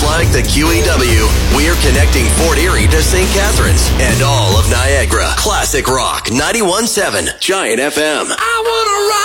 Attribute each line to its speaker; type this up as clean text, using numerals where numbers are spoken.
Speaker 1: like the QEW, we're connecting Fort Erie to St. Catharines and all of Niagara. Classic Rock 91.7 Giant FM. I wanna rock.